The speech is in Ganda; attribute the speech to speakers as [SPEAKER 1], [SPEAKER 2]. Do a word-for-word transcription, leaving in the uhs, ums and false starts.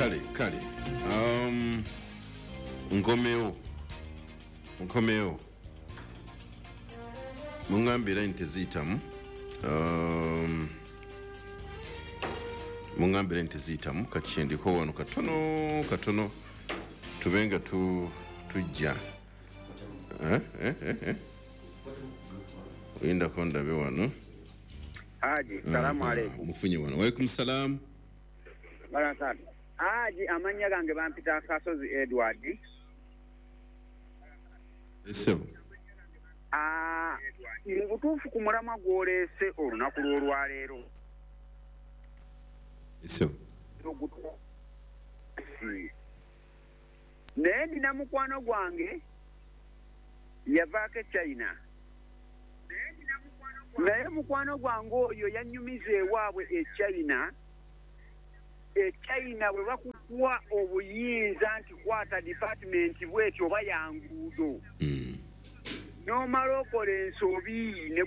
[SPEAKER 1] kale kale um ngomeo ngomeo mungambira intezitamu um mungambira intezitamu kachindi ko wano katono katono tubenga tu tujja eh eh eh inda konda be wano
[SPEAKER 2] Haji salamu alaykum
[SPEAKER 1] mufunye wano wa alaykum salam
[SPEAKER 2] barakatu Haji amanya gange bampita Kasozi Edward
[SPEAKER 1] Esebo
[SPEAKER 2] ah ngutufu kumurama gwolese olunaku lwolwa leero
[SPEAKER 1] Esebo
[SPEAKER 2] naye nina mukwano gwange yavaako China naye mukwano gwange oyo yanyumiza ewaabwe e China e China bwe bakukuwa obuyinza nti kwata department bwetyo oba yanguudo
[SPEAKER 1] mm.
[SPEAKER 2] n'omala okola ensobi ne